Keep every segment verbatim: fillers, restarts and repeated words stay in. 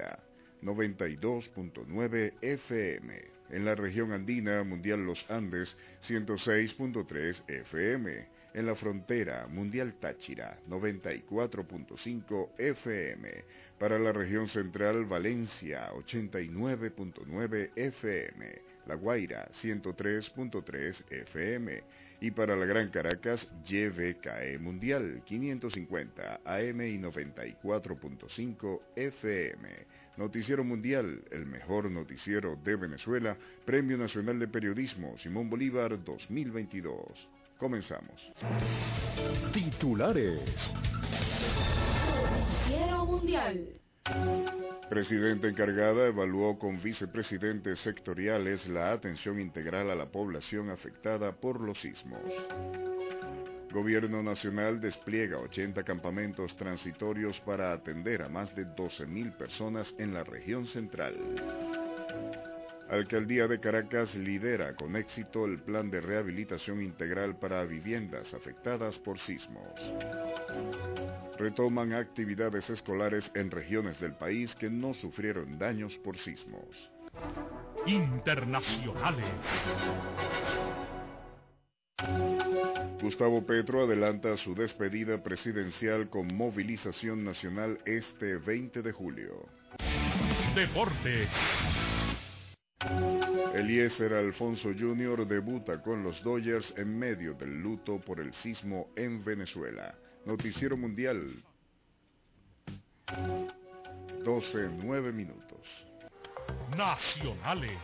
Meta, noventa y dos punto nueve F M. En la región andina mundial Los Andes, ciento seis punto tres F M. En la frontera mundial Táchira, noventa y cuatro punto cinco F M. Para la región central Valencia, ochenta y nueve punto nueve F M. La Guaira, ciento tres punto tres F M. Y para la Gran Caracas, Y V K E Mundial, quinientos cincuenta A M y noventa y cuatro punto cinco F M. Noticiero Mundial, el mejor noticiero de Venezuela, Premio Nacional de Periodismo Simón Bolívar dos mil veintidós. Comenzamos. Titulares. Noticiero Mundial. Presidenta encargada evaluó con vicepresidentes sectoriales la atención integral a la población afectada por los sismos. Gobierno Nacional despliega ochenta campamentos transitorios para atender a más de doce mil personas en la región central. Alcaldía de Caracas lidera con éxito el plan de rehabilitación integral para viviendas afectadas por sismos. Retoman actividades escolares en regiones del país que no sufrieron daños por sismos. Internacionales. Gustavo Petro adelanta su despedida presidencial con movilización nacional este veinte de julio. Deportes. Eliezer Alfonso junior debuta con los Dodgers en medio del luto por el sismo en Venezuela. Noticiero Mundial. doce, nueve minutos. Nacionales.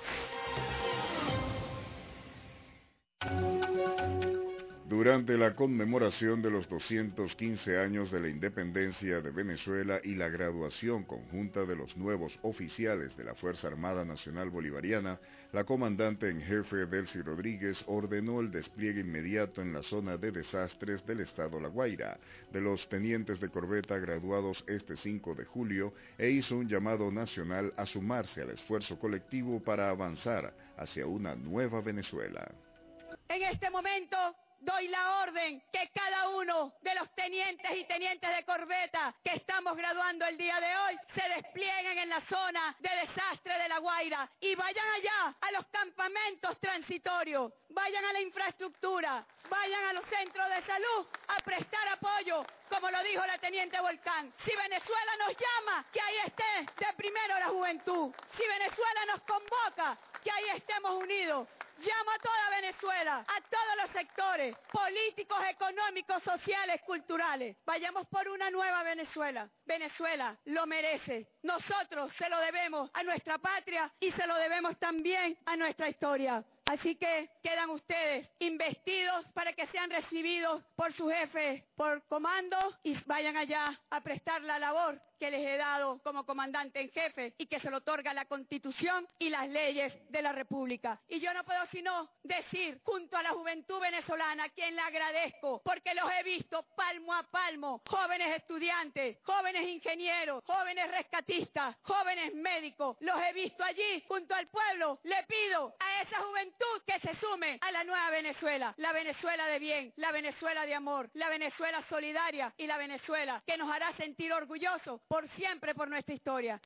Durante la conmemoración de los doscientos quince años de la independencia de Venezuela y la graduación conjunta de los nuevos oficiales de la Fuerza Armada Nacional Bolivariana, la comandante en jefe Delcy Rodríguez ordenó el despliegue inmediato en la zona de desastres del estado La Guaira de los tenientes de corbeta graduados este cinco de julio e hizo un llamado nacional a sumarse al esfuerzo colectivo para avanzar hacia una nueva Venezuela. En este momento doy la orden que cada uno de los tenientes y tenientes de corbeta que estamos graduando el día de hoy se desplieguen en la zona de desastre de La Guaira y vayan allá a los campamentos transitorios, vayan a la infraestructura, vayan a los centros de salud a prestar apoyo, como lo dijo la teniente Volcán. Si Venezuela nos llama, que ahí esté de primero la juventud. Si Venezuela nos convoca, que ahí estemos unidos. Llamo a toda Venezuela, a todos los sectores, políticos, económicos, sociales, culturales. Vayamos por una nueva Venezuela. Venezuela lo merece. Nosotros se lo debemos a nuestra patria y se lo debemos también a nuestra historia. Así que quedan ustedes investidos para que sean recibidos por su jefe, por comando, y vayan allá a prestar la labor que les he dado como comandante en jefe y que se lo otorga la Constitución y las leyes de la República. Y yo no puedo sino decir, junto a la juventud venezolana, a quien le agradezco, porque los he visto palmo a palmo, jóvenes estudiantes, jóvenes ingenieros, jóvenes rescatistas, jóvenes médicos, los he visto allí junto al pueblo. Le pido a esa juventud que se sume a la nueva Venezuela, la Venezuela de bien, la Venezuela de amor, la Venezuela solidaria y la Venezuela que nos hará sentir orgullosos por siempre por nuestra historia.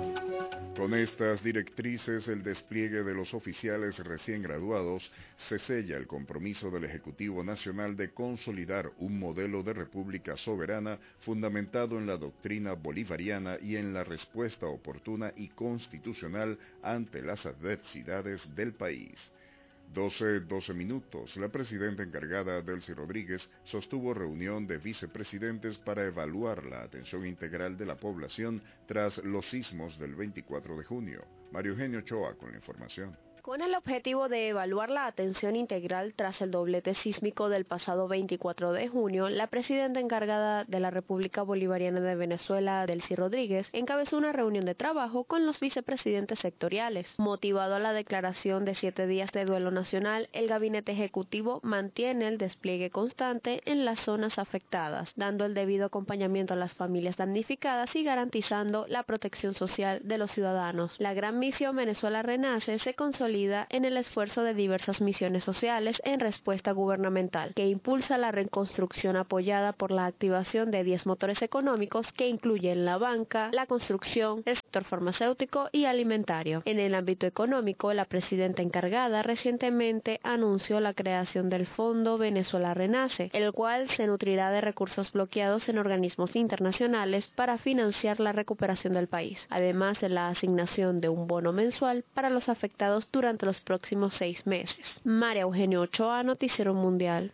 Con estas directrices, el despliegue de los oficiales recién graduados se sella el compromiso del Ejecutivo Nacional de consolidar un modelo de república soberana fundamentado en la doctrina bolivariana y en la respuesta oportuna y constitucional ante las adversidades del país. doce, doce minutos. La presidenta encargada, Delcy Rodríguez, sostuvo reunión de vicepresidentes para evaluar la atención integral de la población tras los sismos del veinticuatro de junio. Mario Eugenio Ochoa con la información. Con el objetivo de evaluar la atención integral tras el doblete sísmico del pasado veinticuatro de junio, la presidenta encargada de la República Bolivariana de Venezuela, Delcy Rodríguez, encabezó una reunión de trabajo con los vicepresidentes sectoriales. Motivado a la declaración de siete días de duelo nacional, el gabinete ejecutivo mantiene el despliegue constante en las zonas afectadas, dando el debido acompañamiento a las familias damnificadas y garantizando la protección social de los ciudadanos. La Gran Misión Venezuela Renace se consolida válida en el esfuerzo de diversas misiones sociales en respuesta gubernamental, que impulsa la reconstrucción apoyada por la activación de diez motores económicos que incluyen la banca, la construcción, el sector farmacéutico y alimentario. En el ámbito económico, la presidenta encargada recientemente anunció la creación del Fondo Venezuela Renace, el cual se nutrirá de recursos bloqueados en organismos internacionales para financiar la recuperación del país, además de la asignación de un bono mensual para los afectados durante los próximos seis meses. María Eugenia Ochoa, Noticiero Mundial.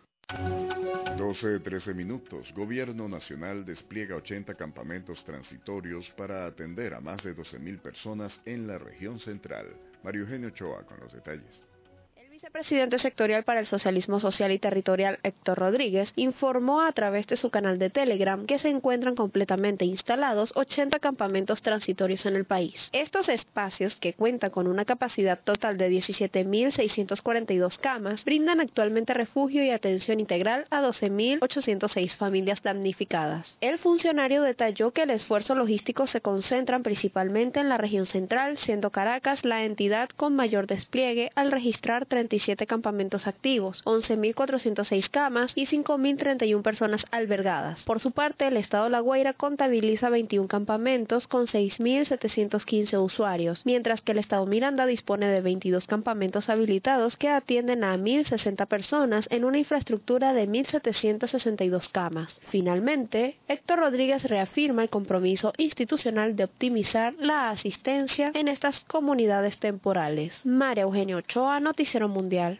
doce trece minutos. Gobierno Nacional despliega ochenta campamentos transitorios para atender a más de doce mil personas en la región central. María Eugenia Ochoa con los detalles. El vicepresidente sectorial para el Socialismo Social y Territorial, Héctor Rodríguez, informó a través de su canal de Telegram que se encuentran completamente instalados ochenta campamentos transitorios en el país. Estos espacios, que cuentan con una capacidad total de diecisiete mil seiscientas cuarenta y dos camas, brindan actualmente refugio y atención integral a doce mil ochocientas seis familias damnificadas. El funcionario detalló que el esfuerzo logístico se concentra principalmente en la región central, siendo Caracas la entidad con mayor despliegue al registrar treinta y siete campamentos activos, once mil cuatrocientas seis camas y cinco mil treinta y una personas albergadas. Por su parte, el estado La Guaira contabiliza veintiún campamentos con seis mil setecientos quince usuarios, mientras que el estado Miranda dispone de veintidós campamentos habilitados que atienden a mil sesenta personas en una infraestructura de mil setecientas sesenta y dos camas. Finalmente, Héctor Rodríguez reafirma el compromiso institucional de optimizar la asistencia en estas comunidades temporales. María Eugenia Ochoa, Noticiero Mundial.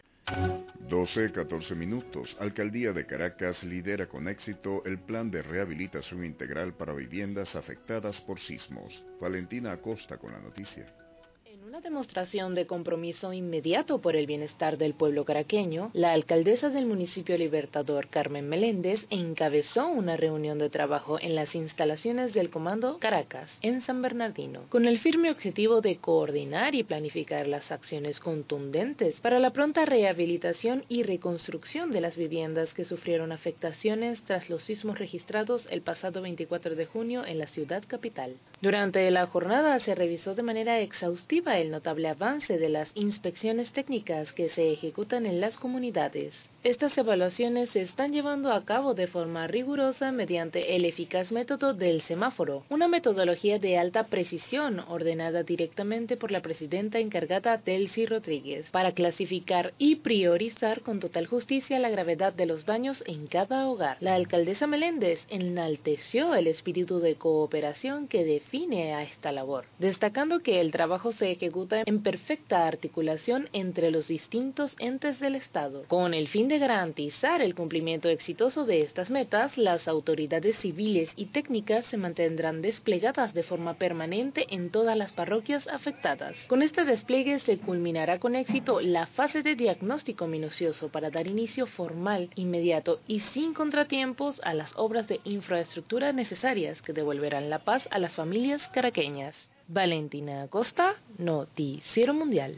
doce catorce minutos. Alcaldía de Caracas lidera con éxito el plan de rehabilitación integral para viviendas afectadas por sismos. Valentina Acosta con la noticia. Una demostración de compromiso inmediato por el bienestar del pueblo caraqueño, la alcaldesa del municipio Libertador, Carmen Meléndez, encabezó una reunión de trabajo en las instalaciones del Comando Caracas, en San Bernardino, con el firme objetivo de coordinar y planificar las acciones contundentes para la pronta rehabilitación y reconstrucción de las viviendas que sufrieron afectaciones tras los sismos registrados el pasado veinticuatro de junio en la ciudad capital. Durante la jornada se revisó de manera exhaustiva el notable avance de las inspecciones técnicas que se ejecutan en las comunidades. Estas evaluaciones se están llevando a cabo de forma rigurosa mediante el eficaz método del semáforo, una metodología de alta precisión ordenada directamente por la presidenta encargada Delcy Rodríguez, para clasificar y priorizar con total justicia la gravedad de los daños en cada hogar. La alcaldesa Meléndez enalteció el espíritu de cooperación que define a esta labor, destacando que el trabajo se ejecuta en perfecta articulación entre los distintos entes del Estado. Con el fin de garantizar el cumplimiento exitoso de estas metas, las autoridades civiles y técnicas se mantendrán desplegadas de forma permanente en todas las parroquias afectadas. Con este despliegue se culminará con éxito la fase de diagnóstico minucioso para dar inicio formal, inmediato y sin contratiempos a las obras de infraestructura necesarias que devolverán la paz a las familias caraqueñas. Valentina Acosta, Noticiero Mundial.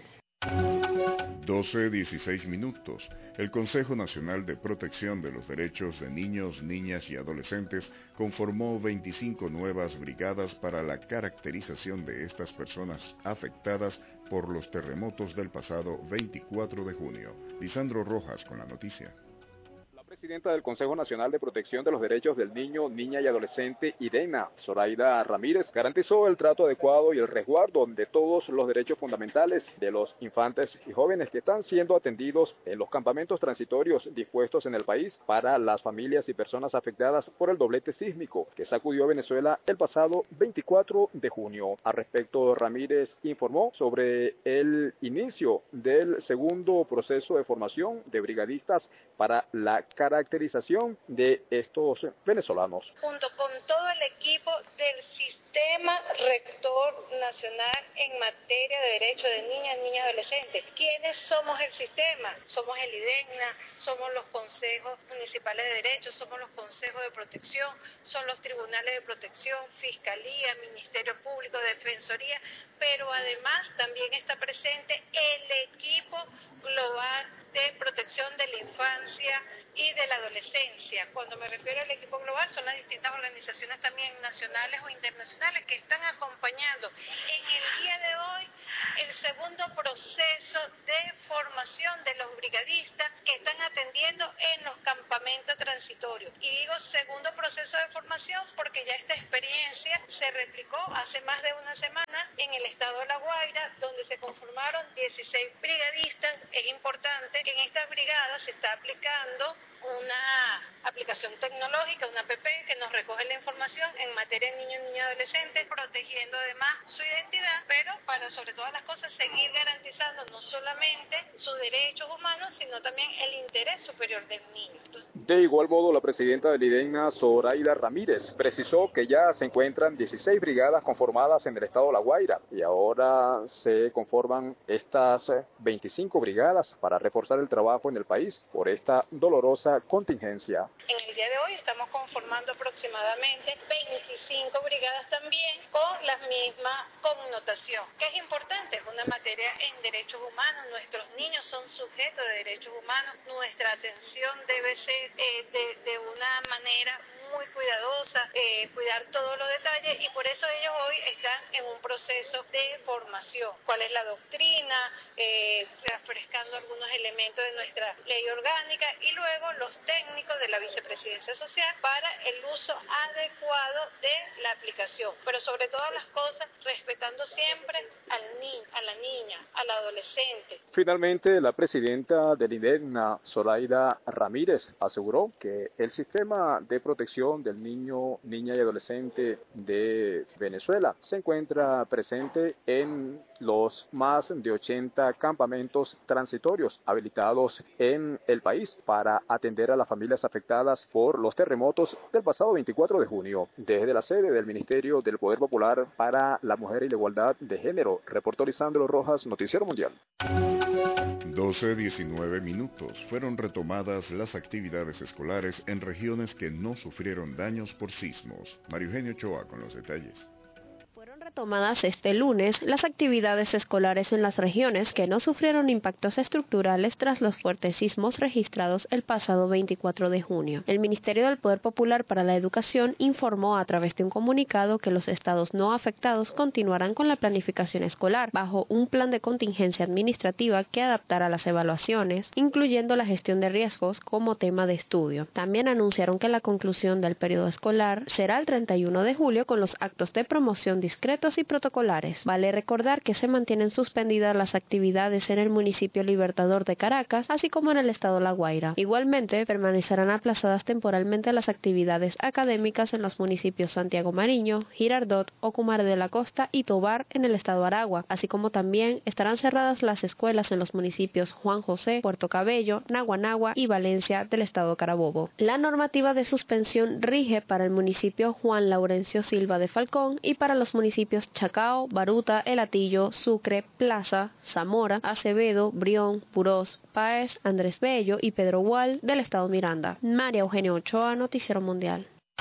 doce dieciséis minutos. El Consejo Nacional de Protección de los Derechos de Niños, Niñas y Adolescentes conformó veinticinco nuevas brigadas para la caracterización de estas personas afectadas por los terremotos del pasado veinticuatro de junio. Lisandro Rojas con la noticia. La presidenta del Consejo Nacional de Protección de los Derechos del Niño, Niña y Adolescente, IDENA, Zoraida Ramírez, garantizó el trato adecuado y el resguardo de todos los derechos fundamentales de los infantes y jóvenes que están siendo atendidos en los campamentos transitorios dispuestos en el país para las familias y personas afectadas por el doblete sísmico que sacudió a Venezuela el pasado veinticuatro de junio. Al respecto, Ramírez informó sobre el inicio del segundo proceso de formación de brigadistas para la caracterización de estos venezolanos. Junto con todo el equipo del Sistema Rector Nacional en materia de derechos de niñas, niñas y adolescentes. ¿Quiénes somos el sistema? Somos el IDENA, somos los consejos municipales de derechos, somos los consejos de protección, son los tribunales de protección, fiscalía, ministerio público, defensoría, pero además también está presente el equipo global de protección de la infancia y de la adolescencia. Cuando me refiero al equipo global, son las distintas organizaciones también nacionales o internacionales que están acompañando en el día de hoy el segundo proceso de formación de los brigadistas que están atendiendo en los campamentos transitorios. Y digo segundo proceso de formación porque ya esta experiencia se replicó hace más de una semana en el estado de La Guaira, donde se conformaron dieciséis brigadistas. Es importante que en estas brigadas se está aplicando una aplicación tecnológica, una app que nos recoge la información en materia de niños, niñas y adolescentes, protegiendo además su identidad, pero para sobre todas las cosas seguir garantizando no solamente sus derechos humanos, sino también el interés superior del niño. Entonces, de igual modo, la presidenta del IDENNA, Zoraida Ramírez, precisó que ya se encuentran dieciséis brigadas conformadas en el estado de La Guaira y ahora se conforman estas veinticinco brigadas para reforzar el trabajo en el país por esta dolorosa contingencia. En el día de hoy estamos conformando aproximadamente veinticinco brigadas también con la misma connotación, que es importante, es una materia en derechos humanos, nuestros niños son sujetos de derechos humanos, nuestra atención debe ser eh, de, de una manera muy cuidadosa, eh, cuidar todos los detalles y por eso ellos hoy están en un proceso de formación. ¿Cuál es la doctrina? Eh, refrescando algunos elementos de nuestra ley orgánica y luego los técnicos de la Vicepresidencia Social para el uso adecuado de la aplicación. Pero sobre todas las cosas, respetando siempre al niño, a la niña, al adolescente. Finalmente, la presidenta del IDENNA, Zoraida Ramírez, aseguró que el sistema de protección del niño, niña y adolescente de Venezuela se encuentra presente en los más de ochenta campamentos transitorios habilitados en el país para atender a las familias afectadas por los terremotos del pasado veinticuatro de junio. Desde la sede del Ministerio del Poder Popular para la Mujer y la Igualdad de Género, reportó Lisandro Rojas, Noticiero Mundial. doce diecinueve minutos. Fueron retomadas las actividades escolares en regiones que no sufrieron daños por sismos. Mario Eugenio Ochoa con los detalles. Fueron retomadas este lunes las actividades escolares en las regiones que no sufrieron impactos estructurales tras los fuertes sismos registrados el pasado veinticuatro de junio. El Ministerio del Poder Popular para la Educación informó a través de un comunicado que los estados no afectados continuarán con la planificación escolar bajo un plan de contingencia administrativa que adaptará las evaluaciones, incluyendo la gestión de riesgos como tema de estudio. También anunciaron que la conclusión del periodo escolar será el treinta y uno de julio con los actos de promoción discretos y protocolares. Vale recordar que se mantienen suspendidas las actividades en el municipio Libertador de Caracas, así como en el estado La Guaira. Igualmente, permanecerán aplazadas temporalmente las actividades académicas en los municipios Santiago Mariño, Girardot, Ocumare de la Costa y Tobar en el estado Aragua, así como también estarán cerradas las escuelas en los municipios Juan José, Puerto Cabello, Naguanagua y Valencia del estado Carabobo. La normativa de suspensión rige para el municipio Juan Laurencio Silva de Falcón y para los municipios Chacao, Baruta, El Hatillo, Sucre, Plaza, Zamora, Acevedo, Brión, Purós, Páez, Andrés Bello y Pedro Gual del estado Miranda. María Eugenia Ochoa, Noticiero Mundial.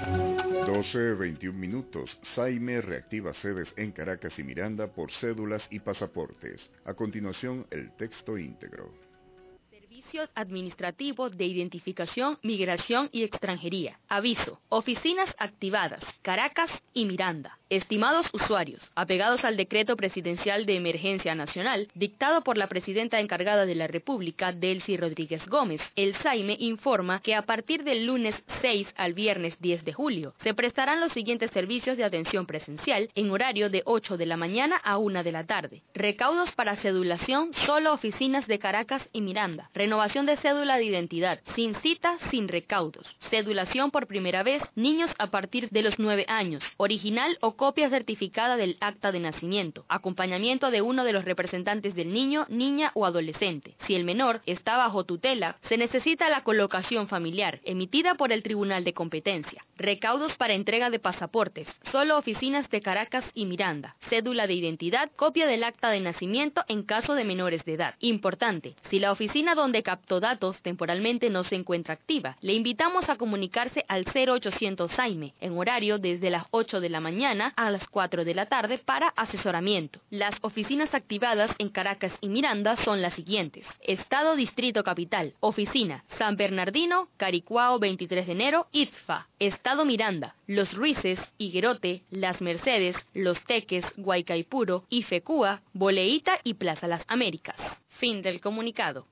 doce veintiún minutos. Saime reactiva sedes en Caracas y Miranda por cédulas y pasaportes. A continuación, el texto íntegro. Servicios Administrativos de Identificación, Migración y Extranjería. Aviso. Oficinas activadas. Caracas y Miranda. Estimados usuarios, apegados al decreto presidencial de emergencia nacional, dictado por la presidenta encargada de la República, Delcy Rodríguez Gómez, el Saime informa que a partir del lunes seis al viernes diez de julio, se prestarán los siguientes servicios de atención presencial en horario de ocho de la mañana a una de la tarde. Recaudos para cedulación, solo oficinas de Caracas y Miranda. Renovación de cédula de identidad, sin cita, sin recaudos. Cedulación por primera vez, niños a partir de los nueve años. Original o copia certificada del acta de nacimiento. Acompañamiento de uno de los representantes del niño, niña o adolescente. Si el menor está bajo tutela, se necesita la colocación familiar, emitida por el Tribunal de Competencia. Recaudos para entrega de pasaportes. Solo oficinas de Caracas y Miranda. Cédula de identidad, copia del acta de nacimiento en caso de menores de edad. Importante, si la oficina donde captó datos temporalmente no se encuentra activa, le invitamos a comunicarse al cero ochocientos Saime, en horario desde las ocho de la mañana mañana a las cuatro de la tarde para asesoramiento. Las oficinas activadas en Caracas y Miranda son las siguientes: Estado Distrito Capital, Oficina San Bernardino, Caricuao veintitrés de enero, I T F A. Estado Miranda, Los Ruices, Higuerote, Las Mercedes, Los Teques, Guaycaipuro, Ifecúa, Boleíta y Plaza Las Américas. Fin del comunicado.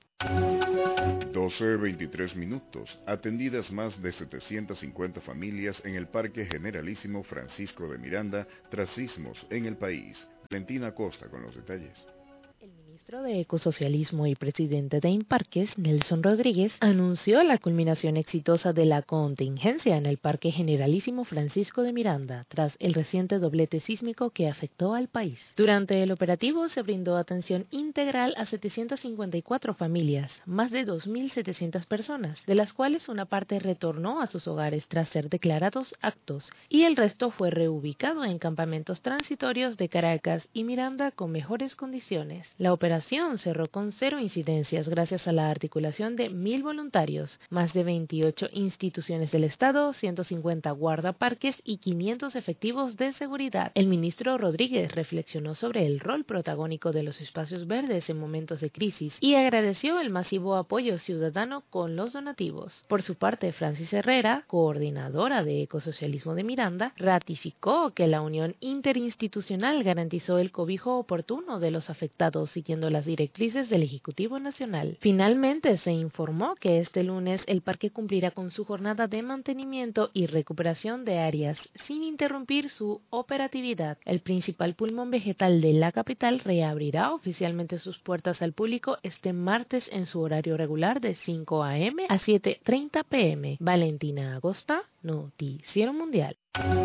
doce veintitrés minutos. Atendidas más de setecientas cincuenta familias en el Parque Generalísimo Francisco de Miranda tras sismos en el país. Valentina Costa con los detalles. El ministro de Ecosocialismo y presidente de Imparques, Nelson Rodríguez, anunció la culminación exitosa de la contingencia en el Parque Generalísimo Francisco de Miranda tras el reciente doblete sísmico que afectó al país. Durante el operativo se brindó atención integral a setecientas cincuenta y cuatro familias, más de dos mil setecientas personas, de las cuales una parte retornó a sus hogares tras ser declarados aptos y el resto fue reubicado en campamentos transitorios de Caracas y Miranda con mejores condiciones. La operación cerró con cero incidencias gracias a la articulación de mil voluntarios, más de veintiocho instituciones del Estado, ciento cincuenta guardaparques y quinientos efectivos de seguridad. El ministro Rodríguez reflexionó sobre el rol protagónico de los espacios verdes en momentos de crisis y agradeció el masivo apoyo ciudadano con los donativos. Por su parte, Francis Herrera, coordinadora de Ecosocialismo de Miranda, ratificó que la unión interinstitucional garantizó el cobijo oportuno de los afectados siguiendo las directrices del Ejecutivo Nacional. Finalmente, se informó que este lunes el parque cumplirá con su jornada de mantenimiento y recuperación de áreas sin interrumpir su operatividad. El principal pulmón vegetal de la capital reabrirá oficialmente sus puertas al público este martes en su horario regular de cinco a eme a siete treinta pe eme. Valentina Agosta, Noticiero Mundial.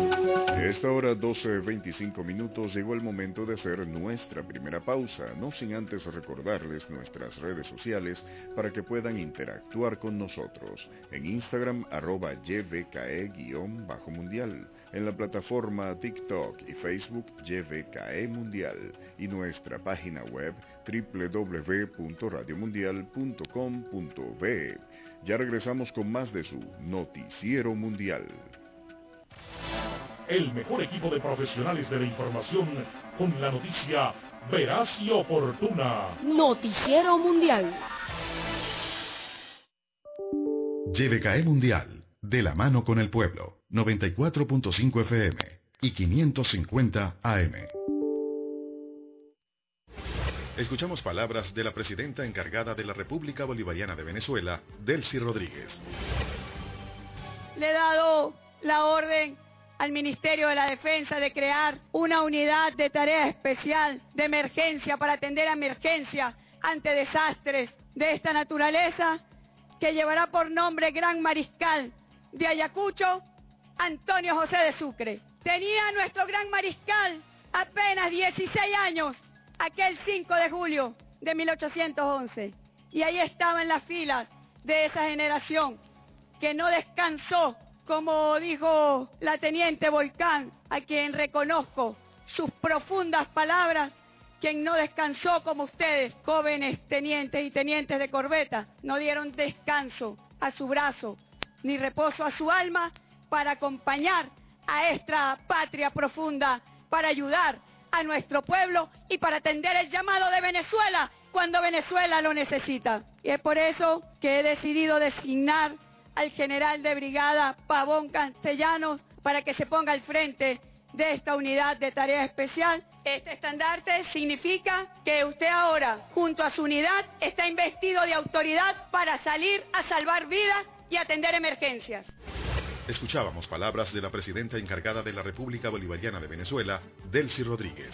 A esta hora doce veinticinco minutos llegó el momento de hacer nuestra primera pausa, no sin antes recordarles nuestras redes sociales para que puedan interactuar con nosotros. En Instagram, arroba yvke-mundial, en la plataforma TikTok y Facebook YVKE Mundial y nuestra página web doble u doble u doble u punto radio mundial punto com punto be. Ya regresamos con más de su Noticiero Mundial. El mejor equipo de profesionales de la información con la noticia veraz y oportuna. Noticiero Mundial. Y V K E Mundial, de la mano con el pueblo, noventa y cuatro punto cinco efe eme y quinientos cincuenta a eme. Escuchamos palabras de la presidenta encargada de la República Bolivariana de Venezuela, Delcy Rodríguez. Le he dado la orden al Ministerio de la Defensa de crear una unidad de tarea especial de emergencia para atender a emergencias ante desastres de esta naturaleza, que llevará por nombre Gran Mariscal de Ayacucho, Antonio José de Sucre. Tenía nuestro Gran Mariscal apenas dieciséis años, aquel cinco de julio de mil ochocientos once, y ahí estaba en las filas de esa generación que no descansó, como dijo la teniente Volcán, a quien reconozco sus profundas palabras, quien no descansó como ustedes, jóvenes tenientes y tenientes de corbeta, no dieron descanso a su brazo, ni reposo a su alma, para acompañar a esta patria profunda, para ayudar a nuestro pueblo y para atender el llamado de Venezuela cuando Venezuela lo necesita. Y es por eso que he decidido designar al general de brigada Pavón Castellanos para que se ponga al frente de esta unidad de tarea especial. Este estandarte significa que usted ahora, junto a su unidad, está investido de autoridad para salir a salvar vidas y atender emergencias. Escuchábamos palabras de la presidenta encargada de la República Bolivariana de Venezuela, Delcy Rodríguez.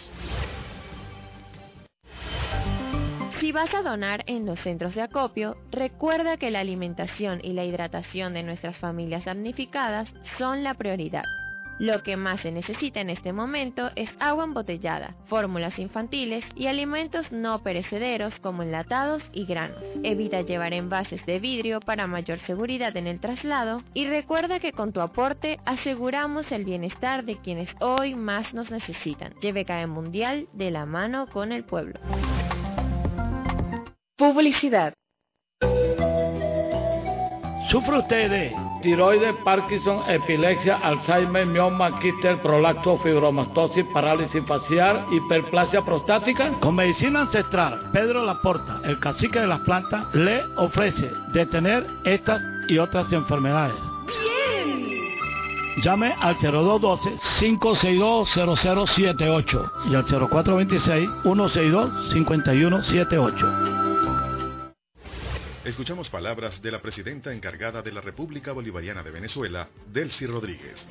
Si vas a donar en los centros de acopio, recuerda que la alimentación y la hidratación de nuestras familias damnificadas son la prioridad. Lo que más se necesita en este momento es agua embotellada, fórmulas infantiles y alimentos no perecederos como enlatados y granos. Evita llevar envases de vidrio para mayor seguridad en el traslado y recuerda que con tu aporte aseguramos el bienestar de quienes hoy más nos necesitan. Y V K E Mundial, de la mano con el pueblo. Publicidad. ¿Sufre usted de tiroides, Parkinson, epilepsia, Alzheimer, mioma, quistes, prolapso, fibromastosis, parálisis facial, hiperplasia prostática. Con medicina ancestral, Pedro Laporta, el cacique de las plantas, le ofrece detener estas y otras enfermedades. ¡Bien! Llame al cero dos uno dos, cinco seis dos, cero cero siete ocho y al cero cuatro dos seis, uno seis dos, cinco uno siete ocho. Escuchamos palabras de la presidenta encargada de la República Bolivariana de Venezuela, Delcy Rodríguez.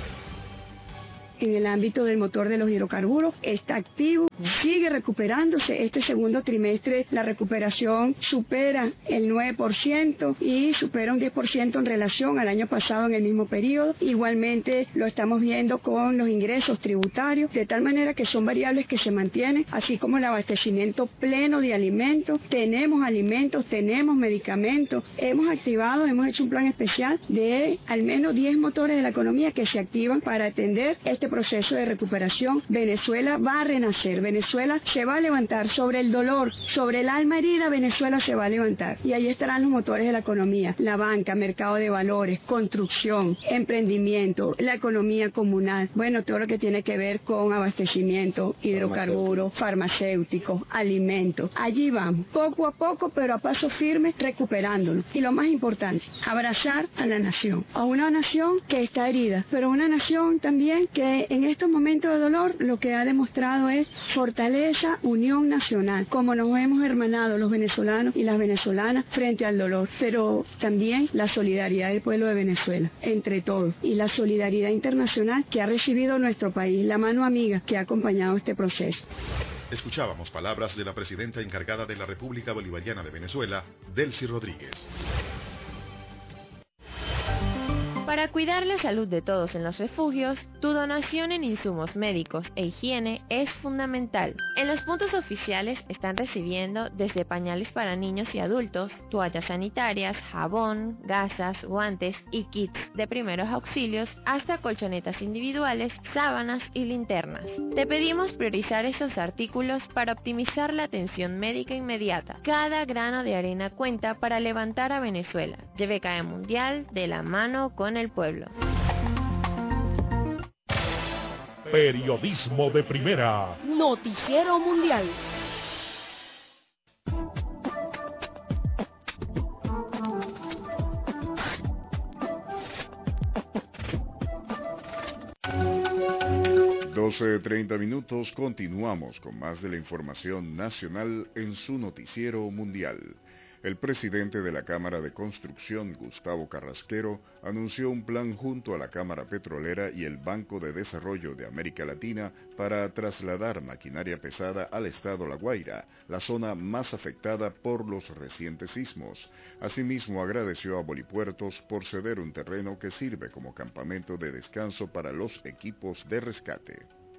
En el ámbito del motor de los hidrocarburos, está activo, sigue recuperándose. Este segundo trimestre la recuperación supera el nueve por ciento y supera un diez por ciento en relación al año pasado en el mismo periodo. Igualmente lo estamos viendo con los ingresos tributarios, de tal manera que son variables que se mantienen, así como el abastecimiento pleno de alimentos. Tenemos alimentos, tenemos medicamentos, hemos activado, hemos hecho un plan especial de al menos diez motores de la economía que se activan para atender este proceso de recuperación. Venezuela va a renacer, Venezuela se va a levantar sobre el dolor, sobre el alma herida. Venezuela se va a levantar y ahí estarán los motores de la economía, la banca, mercado de valores, construcción, emprendimiento, la economía comunal, bueno, todo lo que tiene que ver con abastecimiento, hidrocarburos, farmacéuticos, alimentos. Allí vamos, poco a poco, pero a paso firme, recuperándonos. Y lo más importante, abrazar a la nación, a una nación que está herida, pero una nación también que en estos momentos de dolor lo que ha demostrado es fortaleza, unión nacional, como nos hemos hermanado los venezolanos y las venezolanas frente al dolor, pero también la solidaridad del pueblo de Venezuela, entre todos, y la solidaridad internacional que ha recibido nuestro país, la mano amiga que ha acompañado este proceso. Escuchábamos palabras de la presidenta encargada de la República Bolivariana de Venezuela, Delcy Rodríguez. Para cuidar la salud de todos en los refugios, tu donación en insumos médicos e higiene es fundamental. En los puntos oficiales están recibiendo desde pañales para niños y adultos, toallas sanitarias, jabón, gasas, guantes y kits de primeros auxilios, hasta colchonetas individuales, sábanas y linternas. Te pedimos priorizar esos artículos para optimizar la atención médica inmediata. Cada grano de arena cuenta para levantar a Venezuela. Y V K E Mundial de la mano con el pueblo. Periodismo de primera. Noticiero Mundial. doce treinta minutos, continuamos con más de la información nacional en su noticiero mundial. El presidente de la Cámara de Construcción, Gustavo Carrasquero, anunció un plan junto a la Cámara Petrolera y el Banco de Desarrollo de América Latina para trasladar maquinaria pesada al estado La Guaira, la zona más afectada por los recientes sismos. Asimismo, agradeció a Bolipuertos por ceder un terreno que sirve como campamento de descanso para los equipos de rescate.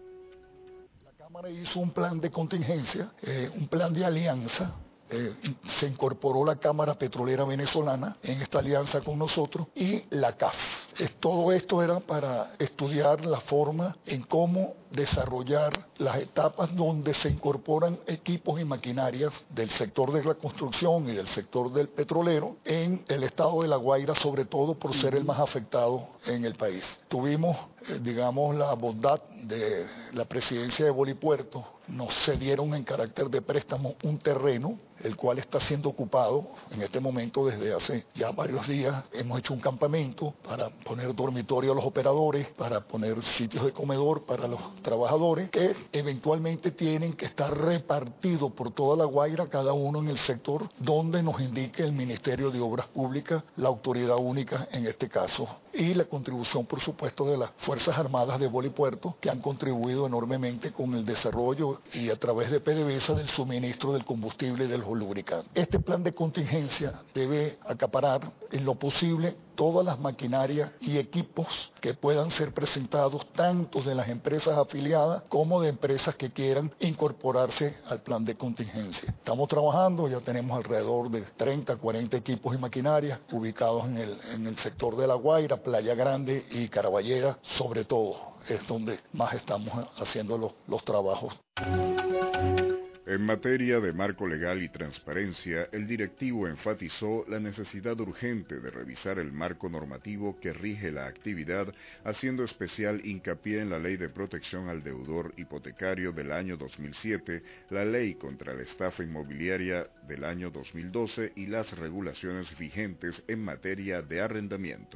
La Cámara hizo un plan de contingencia, eh, un plan de alianza. Eh, se incorporó la Cámara Petrolera Venezolana en esta alianza con nosotros y la C A F. Eh, todo esto era para estudiar la forma en cómo desarrollar las etapas donde se incorporan equipos y maquinarias del sector de la construcción y del sector del petrolero en el estado de La Guaira, sobre todo por ser el más afectado en el país. Tuvimos, eh, digamos, la bondad de la presidencia de Bolipuerto. Nos cedieron en carácter de préstamo un terreno, el cual está siendo ocupado en este momento desde hace ya varios días. Hemos hecho un campamento para poner dormitorio a los operadores, para poner sitios de comedor para los trabajadores, que eventualmente tienen que estar repartidos por toda La Guaira, cada uno en el sector donde nos indique el Ministerio de Obras Públicas, la autoridad única en este caso, y la contribución, por supuesto, de las Fuerzas Armadas de Bolipuerto, que han contribuido enormemente con el desarrollo y a través de PDVSA del suministro del combustible y de los lubricantes. Este plan de contingencia debe acaparar en lo posible todas las maquinarias y equipos que puedan ser presentados tanto de las empresas afiliadas como de empresas que quieran incorporarse al plan de contingencia. Estamos trabajando, ya tenemos alrededor de treinta, cuarenta equipos y maquinarias ubicados en el, en el sector de La Guaira, Playa Grande y Caraballera, sobre todo, es donde más estamos haciendo los, los trabajos. En materia de marco legal y transparencia, el directivo enfatizó la necesidad urgente de revisar el marco normativo que rige la actividad, haciendo especial hincapié en la Ley de Protección al Deudor Hipotecario del año dos mil siete, la Ley contra la Estafa Inmobiliaria del año dos mil doce y las regulaciones vigentes en materia de arrendamiento.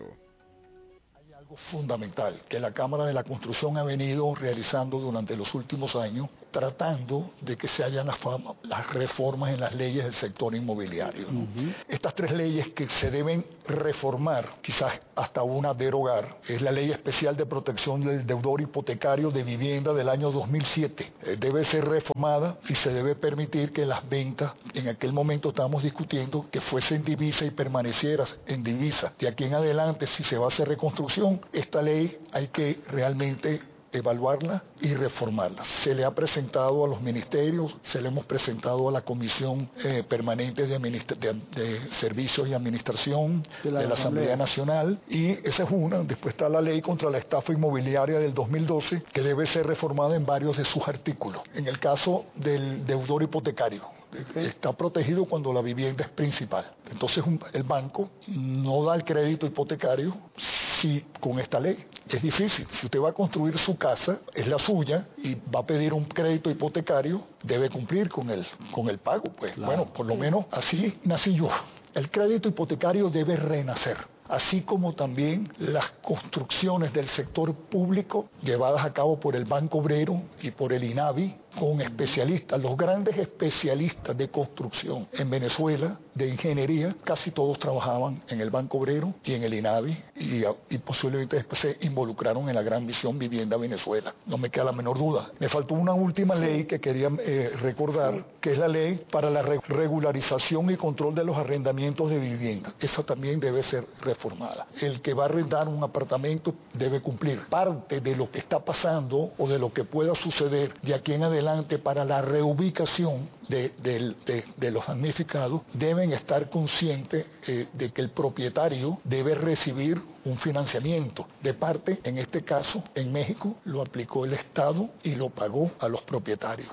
Algo fundamental que la Cámara de la Construcción ha venido realizando durante los últimos años, tratando de que se hayan las, las reformas en las leyes del sector inmobiliario, ¿no? Uh-huh. Estas tres leyes que se deben reformar, quizás hasta una derogar, es la Ley Especial de Protección del Deudor Hipotecario de Vivienda del año dos mil siete. Eh, debe ser reformada y se debe permitir que las ventas, en aquel momento estábamos discutiendo, que fuesen divisa y permanecieran en divisa. De aquí en adelante, si se va a hacer reconstrucción, esta ley hay que realmente evaluarla y reformarla. Se le ha presentado a los ministerios, se le hemos presentado a la Comisión eh, Permanente de, de, de Servicios y Administración de la, de la Asamblea Nacional, y esa es una. Después está la Ley contra la Estafa Inmobiliaria del dos mil doce, que debe ser reformada en varios de sus artículos. En el caso del deudor hipotecario, está protegido cuando la vivienda es principal. Entonces un, el banco no da el crédito hipotecario si con esta ley. Es difícil. Si usted va a construir su casa, es la suya, y va a pedir un crédito hipotecario, debe cumplir con el, con el pago. Pues claro. Bueno, por lo menos así nací yo. El crédito hipotecario debe renacer, así como también las construcciones del sector público llevadas a cabo por el Banco Obrero y por el INAVI, con especialistas, los grandes especialistas de construcción en Venezuela, de ingeniería, casi todos trabajaban en el Banco Obrero y en el INAVI, y, y posiblemente después se involucraron en la Gran Misión Vivienda Venezuela. No me queda la menor duda. Me faltó una última ley que quería eh, recordar, que es la ley para la re regularización y control de los arrendamientos de vivienda. Esa también debe ser reformada. El que va a arrendar un apartamento debe cumplir. Parte de lo que está pasando o de lo que pueda suceder de aquí en adelante para la reubicación de, de, de, de los damnificados, deben estar conscientes eh, de que el propietario debe recibir un financiamiento de parte, en este caso en México lo aplicó el Estado y lo pagó a los propietarios.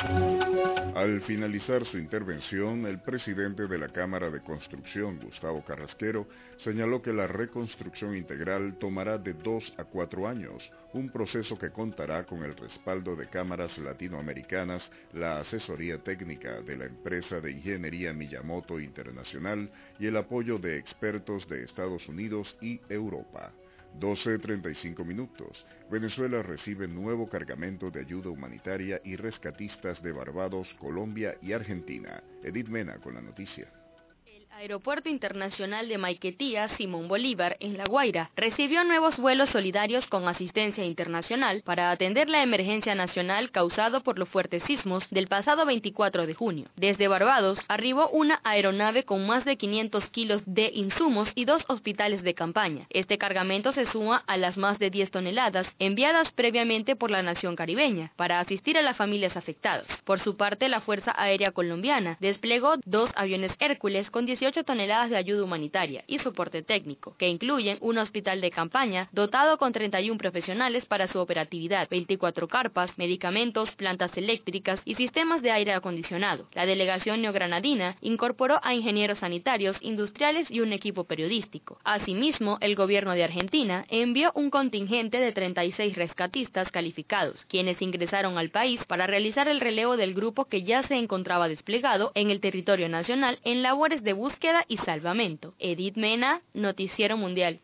Al finalizar su intervención, el presidente de la Cámara de Construcción, Gustavo Carrasquero, señaló que la reconstrucción integral tomará de dos a cuatro años, un proceso que contará con el respaldo de cámaras latinoamericanas, la asesoría técnica de la empresa de ingeniería Miyamoto Internacional y el apoyo de expertos de Estados Unidos y Europa. doce treinta y cinco minutos. Venezuela recibe nuevo cargamento de ayuda humanitaria y rescatistas de Barbados, Colombia y Argentina. Edith Mena con la noticia. El Aeropuerto Internacional de Maiquetía, Simón Bolívar, en La Guaira, recibió nuevos vuelos solidarios con asistencia internacional para atender la emergencia nacional causada por los fuertes sismos del pasado veinticuatro de junio. Desde Barbados arribó una aeronave con más de quinientos kilos de insumos y dos hospitales de campaña. Este cargamento se suma a las más de diez toneladas enviadas previamente por la nación caribeña para asistir a las familias afectadas. Por su parte, la Fuerza Aérea Colombiana desplegó dos aviones Hércules con dieciocho toneladas de ayuda humanitaria y soporte técnico, que incluyen un hospital de campaña dotado con treinta y uno profesionales para su operatividad, veinticuatro carpas, medicamentos, plantas eléctricas y sistemas de aire acondicionado. La delegación neogranadina incorporó a ingenieros sanitarios, industriales y un equipo periodístico. Asimismo, el gobierno de Argentina envió un contingente de treinta y seis rescatistas calificados, quienes ingresaron al país para realizar el relevo del grupo que ya se encontraba desplegado en el territorio nacional en labores de búsqueda y salvamento. Edith Mena, Noticiero Mundial.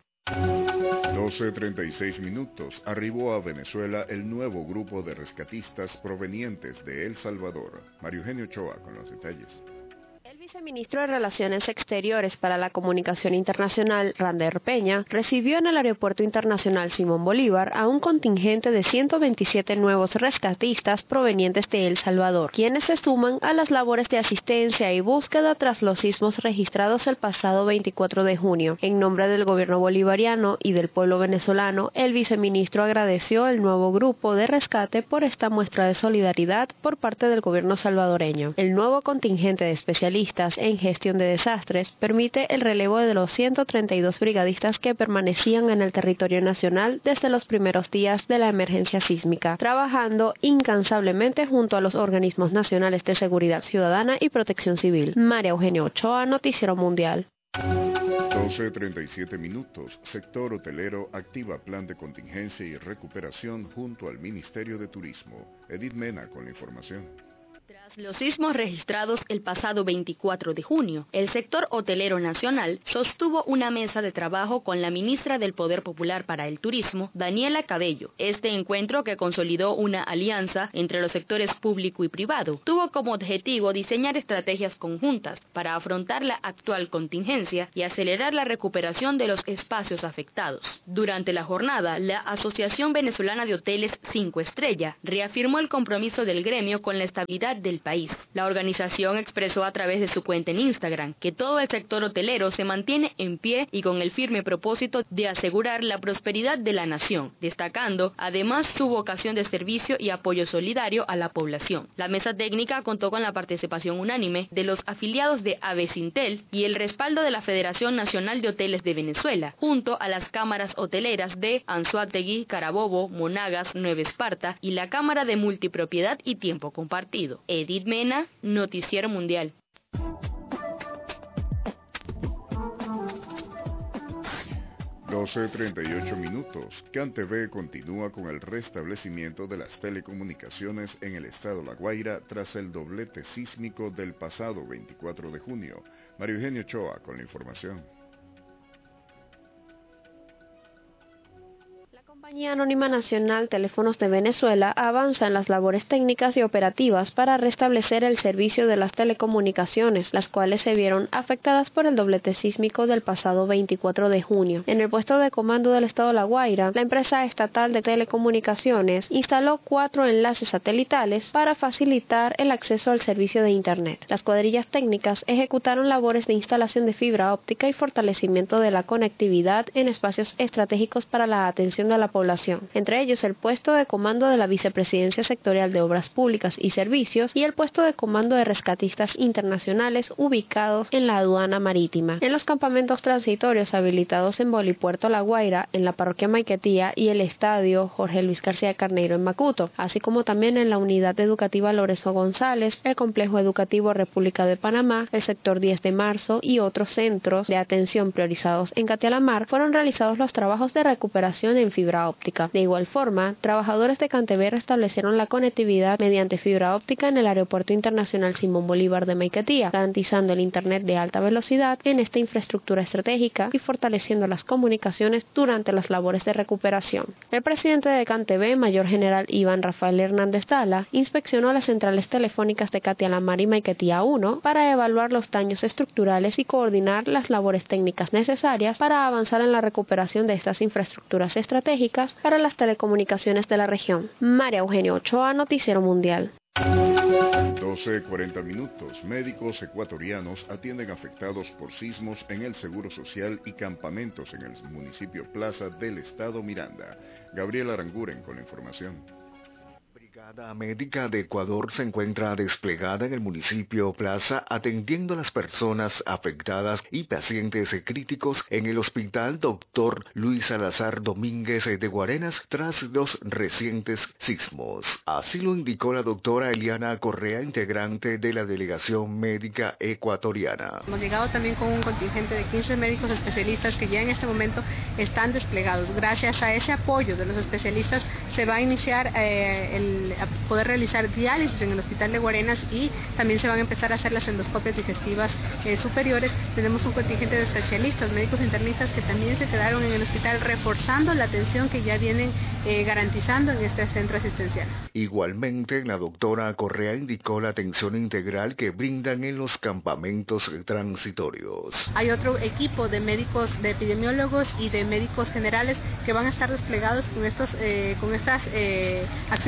doce treinta y seis minutos. Arribó a Venezuela el nuevo grupo de rescatistas provenientes de El Salvador. Mario Eugenio Ochoa con los detalles. El viceministro de Relaciones Exteriores para la Comunicación Internacional, Rander Peña, recibió en el Aeropuerto Internacional Simón Bolívar a un contingente de ciento veintisiete nuevos rescatistas provenientes de El Salvador, quienes se suman a las labores de asistencia y búsqueda tras los sismos registrados el pasado veinticuatro de junio. En nombre del gobierno bolivariano y del pueblo venezolano, el viceministro agradeció el nuevo grupo de rescate por esta muestra de solidaridad por parte del gobierno salvadoreño. El nuevo contingente de especialistas especialistas en gestión de desastres permite el relevo de los ciento treinta y dos brigadistas que permanecían en el territorio nacional desde los primeros días de la emergencia sísmica, trabajando incansablemente junto a los organismos nacionales de seguridad ciudadana y protección civil. María Eugenia Ochoa, Noticiero Mundial. doce treinta y siete minutos. Sector hotelero activa plan de contingencia y recuperación junto al Ministerio de Turismo. Edith Mena con la información. Tras los sismos registrados el pasado veinticuatro de junio, el sector hotelero nacional sostuvo una mesa de trabajo con la ministra del Poder Popular para el Turismo, Daniela Cabello. Este encuentro, que consolidó una alianza entre los sectores público y privado, tuvo como objetivo diseñar estrategias conjuntas para afrontar la actual contingencia y acelerar la recuperación de los espacios afectados. Durante la jornada, la Asociación Venezolana de Hoteles Cinco Estrella reafirmó el compromiso del gremio con la estabilidad del país. La organización expresó a través de su cuenta en Instagram que todo el sector hotelero se mantiene en pie y con el firme propósito de asegurar la prosperidad de la nación, destacando además su vocación de servicio y apoyo solidario a la población. La mesa técnica contó con la participación unánime de los afiliados de Avecintel y el respaldo de la Federación Nacional de Hoteles de Venezuela, junto a las cámaras hoteleras de Anzoátegui, Carabobo, Monagas, Nueva Esparta y la Cámara de Multipropiedad y Tiempo Compartido. Edith Mena, Noticiero Mundial. doce treinta y ocho minutos. CanTV continúa con el restablecimiento de las telecomunicaciones en el estado La Guaira tras el doblete sísmico del pasado veinticuatro de junio. María Eugenia Ochoa con la información. La Compañía Anónima Nacional Teléfonos de Venezuela avanza en las labores técnicas y operativas para restablecer el servicio de las telecomunicaciones, las cuales se vieron afectadas por el doblete sísmico del pasado veinticuatro de junio. En el puesto de comando del estado La Guaira, la empresa estatal de telecomunicaciones instaló cuatro enlaces satelitales para facilitar el acceso al servicio de Internet. Las cuadrillas técnicas ejecutaron labores de instalación de fibra óptica y fortalecimiento de la conectividad en espacios estratégicos para la atención de la población, entre ellos el puesto de comando de la Vicepresidencia Sectorial de Obras Públicas y Servicios y el puesto de comando de rescatistas internacionales ubicados en la aduana marítima. En los campamentos transitorios habilitados en Bolipuerto La Guaira, en la parroquia Maiquetía y el estadio Jorge Luis García Carneiro en Macuto, así como también en la unidad educativa Lorenzo González, el complejo educativo República de Panamá, el sector diez de marzo y otros centros de atención priorizados en Catialamar, fueron realizados los trabajos de recuperación en fibra óptica. De igual forma, trabajadores de CanTV restablecieron la conectividad mediante fibra óptica en el Aeropuerto Internacional Simón Bolívar de Maiquetía, garantizando el Internet de alta velocidad en esta infraestructura estratégica y fortaleciendo las comunicaciones durante las labores de recuperación. El presidente de CanTV, Mayor General Iván Rafael Hernández Dala, inspeccionó las centrales telefónicas de Catialamar y Maiquetía uno para evaluar los daños estructurales y coordinar las labores técnicas necesarias para avanzar en la recuperación de estas infraestructuras estratégicas para las telecomunicaciones de la región. María Eugenia Ochoa, Noticiero Mundial. doce cuarenta minutos. Médicos ecuatorianos atienden afectados por sismos en el Seguro Social y campamentos en el municipio Plaza del estado Miranda. Gabriel Aranguren con la información. La Brigada Médica de Ecuador se encuentra desplegada en el municipio Plaza atendiendo a las personas afectadas y pacientes críticos en el Hospital Doctor Luis Salazar Domínguez de Guarenas tras los recientes sismos. Así lo indicó la doctora Eliana Correa, integrante de la Delegación Médica Ecuatoriana. Hemos llegado también con un contingente de quince médicos especialistas que ya en este momento están desplegados. Gracias a ese apoyo de los especialistas se va a iniciar eh, el a poder realizar diálisis en el Hospital de Guarenas y también se van a empezar a hacer las endoscopias digestivas eh, superiores. Tenemos un contingente de especialistas, médicos internistas que también se quedaron en el hospital reforzando la atención que ya vienen eh, garantizando en este centro asistencial. Igualmente, la doctora Correa indicó la atención integral que brindan en los campamentos transitorios. Hay otro equipo de médicos, de epidemiólogos y de médicos generales que van a estar desplegados con, estos, eh, con estas eh, acciones itinerantes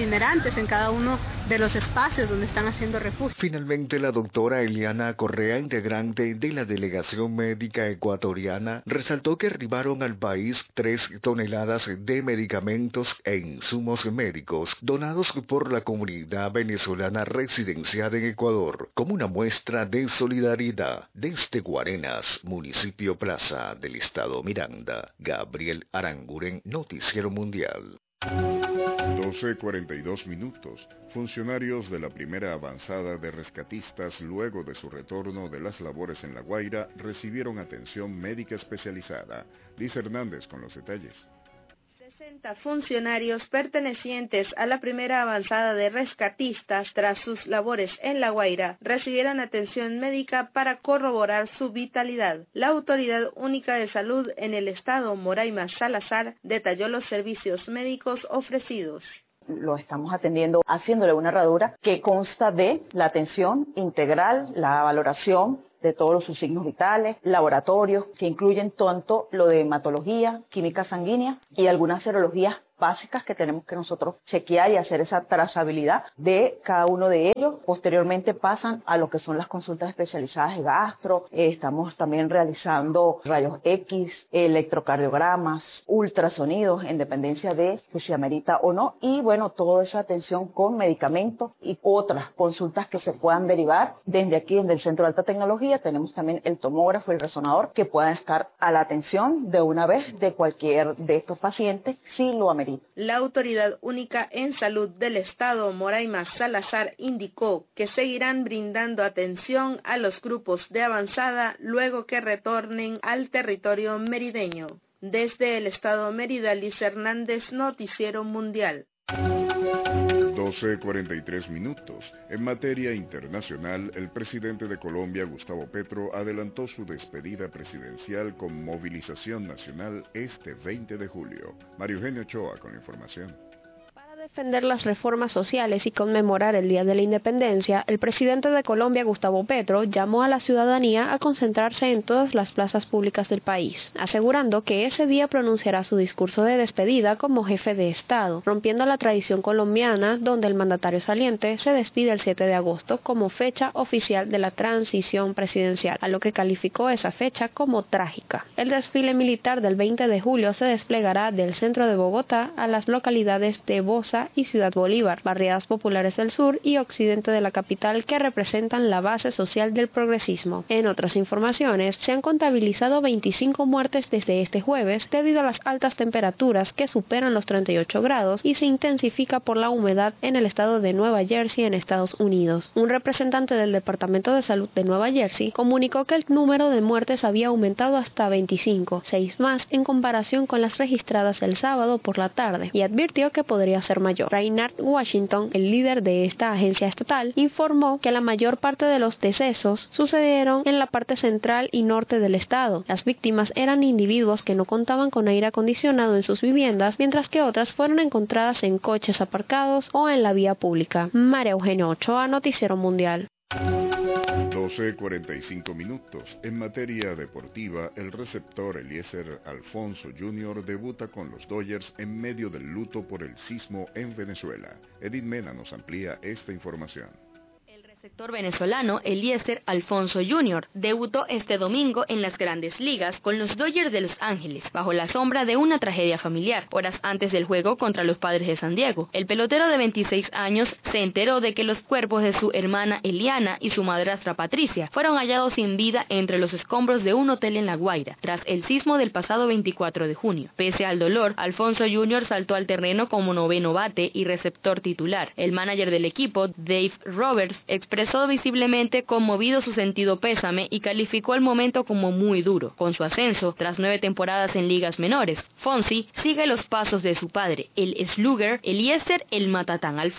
itinerantes en cada uno de los espacios donde están haciendo refugio. Finalmente, la doctora Eliana Correa, integrante de la delegación médica ecuatoriana, resaltó que arribaron al país tres toneladas de medicamentos e insumos médicos donados por la comunidad venezolana residenciada en Ecuador, como una muestra de solidaridad. Desde Guarenas, municipio Plaza del estado Miranda, Gabriel Aranguren, Noticiero Mundial. doce cuarenta y dos minutos. Funcionarios de la primera avanzada de rescatistas luego de su retorno de las labores en La Guaira recibieron atención médica especializada. Liz Hernández con los detalles. sesenta funcionarios pertenecientes a la primera avanzada de rescatistas tras sus labores en La Guaira recibieron atención médica para corroborar su vitalidad. La Autoridad Única de Salud en el estado, Moraima Salazar, detalló los servicios médicos ofrecidos. Lo estamos atendiendo haciéndole una herradura que consta de la atención integral, la valoración de todos sus signos vitales, laboratorios que incluyen tanto lo de hematología, química sanguínea y algunas serologías básicas que tenemos que nosotros chequear y hacer esa trazabilidad de cada uno de ellos. Posteriormente pasan a lo que son las consultas especializadas de gastro. Eh, estamos también realizando rayos X, electrocardiogramas, ultrasonidos en dependencia de si amerita o no. Y bueno, toda esa atención con medicamentos y otras consultas que se puedan derivar desde aquí, desde el Centro de Alta Tecnología. Tenemos también el tomógrafo y el resonador que puedan estar a la atención de una vez de cualquier de estos pacientes si lo amerita. La Autoridad Única en Salud del Estado, Moraima Salazar, indicó que seguirán brindando atención a los grupos de avanzada luego que retornen al territorio merideño. Desde el Estado Mérida, Liz Hernández, Noticiero Mundial. doce cuarenta y tres minutos. En materia internacional, el presidente de Colombia, Gustavo Petro, adelantó su despedida presidencial con movilización nacional este veinte de julio. Mario Eugenio Ochoa con la información. Defender las reformas sociales y conmemorar el Día de la Independencia, el presidente de Colombia, Gustavo Petro, llamó a la ciudadanía a concentrarse en todas las plazas públicas del país, asegurando que ese día pronunciará su discurso de despedida como jefe de Estado, rompiendo la tradición colombiana donde el mandatario saliente se despide el siete de agosto como fecha oficial de la transición presidencial, a lo que calificó esa fecha como trágica. El desfile militar del veinte de julio se desplegará del centro de Bogotá a las localidades de Bosa y Ciudad Bolívar, barriadas populares del sur y occidente de la capital que representan la base social del progresismo. En otras informaciones, se han contabilizado veinticinco muertes desde este jueves debido a las altas temperaturas que superan los treinta y ocho grados y se intensifica por la humedad en el estado de Nueva Jersey en Estados Unidos. Un representante del Departamento de Salud de Nueva Jersey comunicó que el número de muertes había aumentado hasta veinticinco, seis más en comparación con las registradas el sábado por la tarde, y advirtió que podría ser mayor. Reinhard Washington, el líder de esta agencia estatal, informó que la mayor parte de los decesos sucedieron en la parte central y norte del estado. Las víctimas eran individuos que no contaban con aire acondicionado en sus viviendas, mientras que otras fueron encontradas en coches aparcados o en la vía pública. María Eugenia Ochoa, Noticiero Mundial. doce cuarenta y cinco minutos. En materia deportiva, el receptor Eliezer Alfonso junior debuta con los Dodgers en medio del luto por el sismo en Venezuela. Edith Mena nos amplía esta información. El receptor venezolano Eliezer Alfonso junior debutó este domingo en las Grandes Ligas con los Dodgers de Los Ángeles, bajo la sombra de una tragedia familiar, horas antes del juego contra los Padres de San Diego. El pelotero de veintiséis años se enteró de que los cuerpos de su hermana Eliana y su madrastra Patricia fueron hallados sin vida entre los escombros de un hotel en La Guaira, tras el sismo del pasado veinticuatro de junio. Pese al dolor, Alfonso junior saltó al terreno como noveno bate y receptor titular. El manager del equipo, Dave Roberts, expresó visiblemente conmovido su sentido pésame y calificó el momento como muy duro. Con su ascenso, tras nueve temporadas en ligas menores, Fonsi sigue los pasos de su padre, el slugger Eliezer el Matatán Alfonso.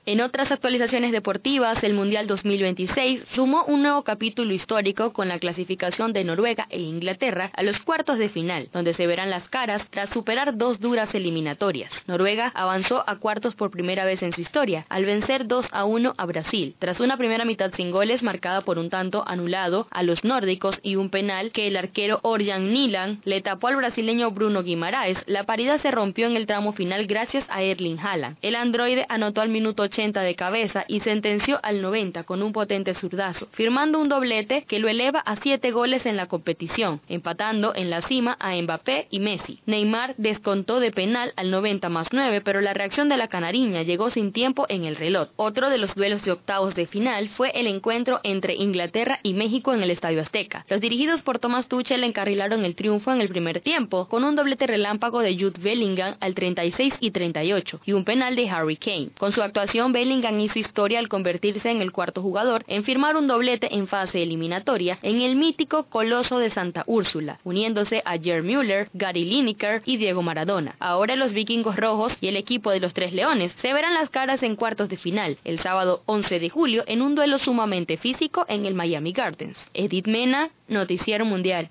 En otras actualizaciones deportivas, el Mundial dos mil veintiséis sumó un nuevo capítulo histórico con la clasificación de Noruega e Inglaterra a los cuartos de final, donde se verán las caras tras superar dos duras eliminatorias. Noruega avanzó a cuartos por primera vez en su historia, al vencer dos a uno a Brasil, tras una primera mitad sin goles marcada por un tanto anulado a los nórdicos y un penal que el arquero Ørjan Nyland le tapó al brasileño Bruno Guimaraes. La paridad se rompió en el tramo final gracias a Erling Haaland. El androide anotó al minuto ochenta de cabeza y sentenció al noventa con un potente zurdazo, firmando un doblete que lo eleva a siete goles en la competición, empatando en la cima a Mbappé y Messi. Neymar descontó de penal al noventa más nueve, pero la reacción de la canariña llegó sin tiempo en el reloj. Otro de los duelos de octavos de final fue el encuentro entre Inglaterra y México en el Estadio Azteca. Los dirigidos por Thomas Tuchel encarrilaron el triunfo en el primer tiempo, con un doblete relámpago de Jude Bellingham al treinta y seis y treinta y ocho y un penal de Harry Kane. Con su actuación, Bellingham hizo historia al convertirse en el cuarto jugador en firmar un doblete en fase eliminatoria en el mítico Coloso de Santa Úrsula, uniéndose a Gerd Müller, Gary Lineker y Diego Maradona. Ahora los vikingos rojos y el equipo de los Tres Leones se verán las caras en cuartos de final, el sábado once de julio, en un duelo sumamente físico en el Miami Gardens. Edith Mena, Noticiero Mundial.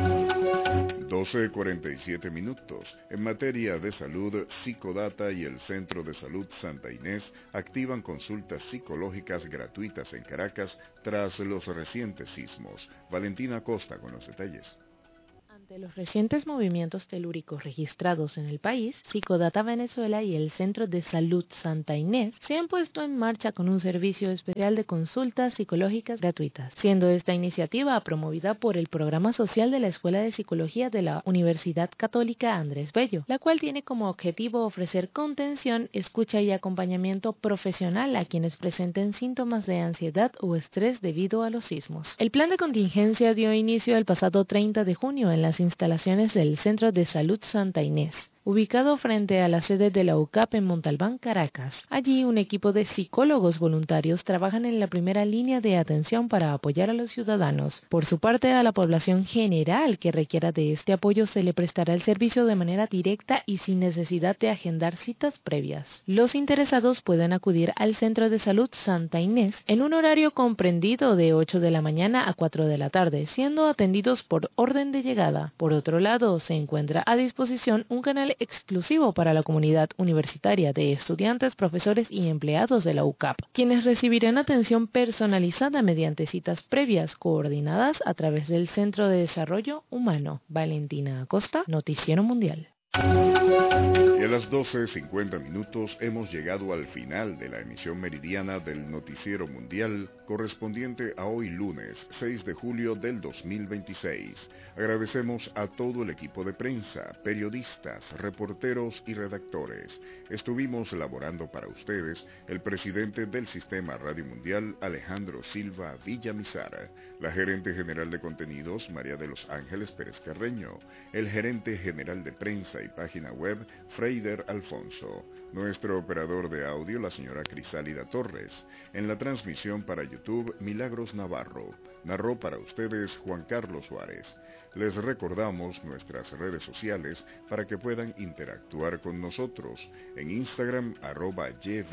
doce cuarenta y siete minutos. En materia de salud, Psicodata y el Centro de Salud Santa Inés activan consultas psicológicas gratuitas en Caracas tras los recientes sismos. Valentina Costa con los detalles. Ante los recientes movimientos telúricos registrados en el país, Psicodata Venezuela y el Centro de Salud Santa Inés se han puesto en marcha con un servicio especial de consultas psicológicas gratuitas, siendo esta iniciativa promovida por el Programa Social de la Escuela de Psicología de la Universidad Católica Andrés Bello, la cual tiene como objetivo ofrecer contención, escucha y acompañamiento profesional a quienes presenten síntomas de ansiedad o estrés debido a los sismos. El plan de contingencia dio inicio el pasado treinta de junio en las instalaciones del Centro de Salud Santa Inés, ubicado frente a la sede de la U C A P en Montalbán, Caracas. Allí un equipo de psicólogos voluntarios trabajan en la primera línea de atención para apoyar a los ciudadanos. Por su parte, a la población general que requiera de este apoyo se le prestará el servicio de manera directa y sin necesidad de agendar citas previas. Los interesados pueden acudir al Centro de Salud Santa Inés en un horario comprendido de ocho de la mañana a cuatro de la tarde, siendo atendidos por orden de llegada. Por otro lado, se encuentra a disposición un canal exclusivo para la comunidad universitaria de estudiantes, profesores y empleados de la U C A P, quienes recibirán atención personalizada mediante citas previas coordinadas a través del Centro de Desarrollo Humano. Valentina Acosta, Noticiero Mundial. Y a las doce cincuenta minutos hemos llegado al final de la emisión meridiana del Noticiero Mundial correspondiente a hoy lunes seis de julio del dos mil veintiséis. Agradecemos a todo el equipo de prensa, periodistas, reporteros y redactores. Estuvimos laborando para ustedes el presidente del Sistema Radio Mundial, Alejandro Silva Villamizar, la gerente general de contenidos, María de los Ángeles Pérez Carreño, el gerente general de prensa y página web, Freider Alfonso, nuestro operador de audio, la señora Crisálida Torres. En la transmisión para YouTube, Milagros Navarro. Narró para ustedes Juan Carlos Suárez. Les recordamos nuestras redes sociales para que puedan interactuar con nosotros. En Instagram, arroba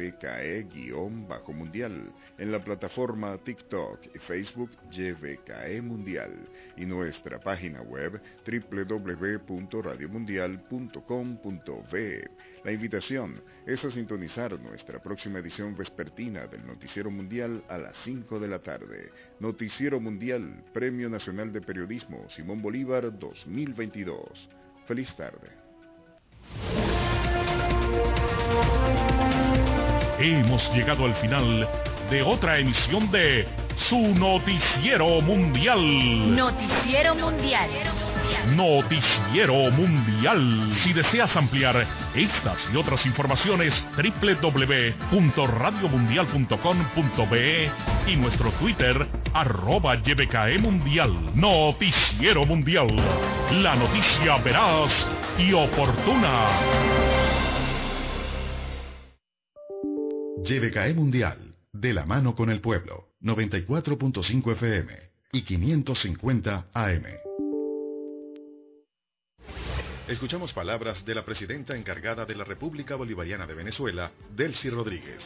yvke-mundial. En la plataforma TikTok y Facebook, YVKE Mundial. Y nuestra página web, doble u doble u doble u punto radio mundial punto com punto be. La invitación es a sintonizar nuestra próxima edición vespertina del Noticiero Mundial a las cinco de la tarde. Noticiero Mundial, Premio Nacional de Periodismo Simón Bolívar dos mil veintidós. Feliz tarde. Hemos llegado al final de otra emisión de su Noticiero Mundial. Noticiero Mundial. Noticiero Mundial. Si deseas ampliar estas y otras informaciones, doble u doble u doble u punto radio mundial punto com punto be y nuestro Twitter, arroba YVKE Mundial. Noticiero Mundial. La noticia veraz y oportuna. YVKE Mundial, de la mano con el pueblo, noventa y cuatro punto cinco F M y quinientos cincuenta A M. Escuchamos palabras de la presidenta encargada de la República Bolivariana de Venezuela, Delcy Rodríguez.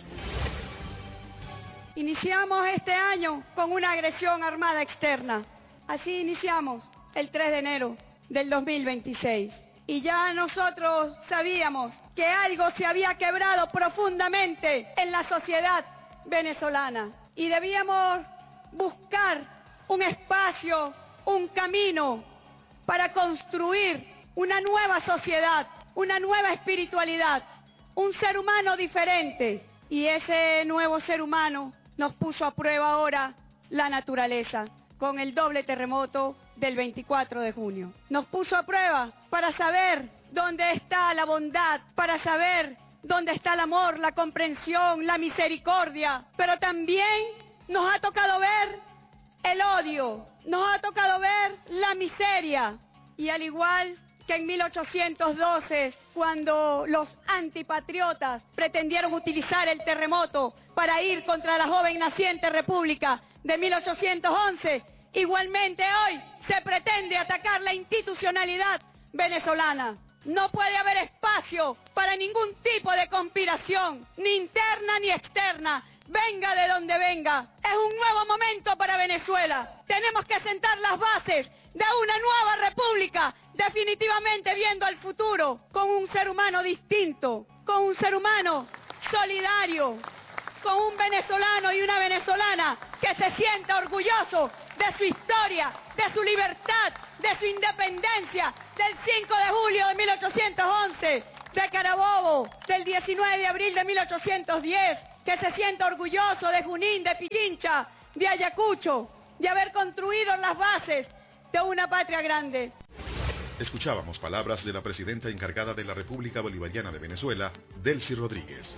Iniciamos este año con una agresión armada externa. Así iniciamos el tres de enero del dos mil veintiséis. Y ya nosotros sabíamos que algo se había quebrado profundamente en la sociedad venezolana. Y debíamos buscar un espacio, un camino para construir una nueva sociedad, una nueva espiritualidad, un ser humano diferente. Y ese nuevo ser humano nos puso a prueba ahora la naturaleza, con el doble terremoto del veinticuatro de junio. Nos puso a prueba para saber dónde está la bondad, para saber dónde está el amor, la comprensión, la misericordia. Pero también nos ha tocado ver el odio, nos ha tocado ver la miseria. Y al igual que en mil ochocientos doce, cuando los antipatriotas pretendieron utilizar el terremoto para ir contra la joven naciente República de mil ochocientos once, igualmente hoy se pretende atacar la institucionalidad venezolana. No puede haber espacio para ningún tipo de conspiración, ni interna ni externa, venga de donde venga. Es un nuevo momento para Venezuela. Tenemos que sentar las bases de una nueva república, definitivamente viendo al futuro con un ser humano distinto, con un ser humano solidario, con un venezolano y una venezolana que se sienta orgulloso de su historia, de su libertad, de su independencia, del cinco de julio de mil ochocientos once, de Carabobo, del diecinueve de abril de mil ochocientos diez, que se sienta orgulloso de Junín, de Pichincha, de Ayacucho, de haber construido las bases de una patria grande. Escuchábamos palabras de la presidenta encargada de la República Bolivariana de Venezuela, Delcy Rodríguez.